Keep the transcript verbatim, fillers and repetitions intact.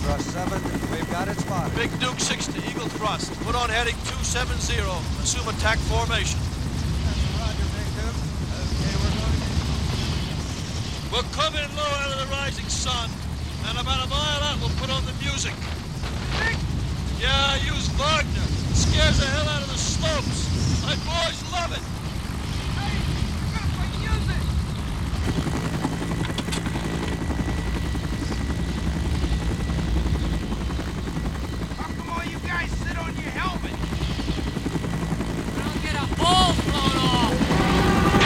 Thrust seven, we've got it spotted. Big Duke six to Eagle Thrust. Put on heading two seven zero. Assume attack formation. Roger, Big Duke. Okay, we're going to... We'll come in low out of the rising sun, and about a mile out we'll put on the music. Yeah, use Wagner. It scares the hell out of the slopes. My boys love it.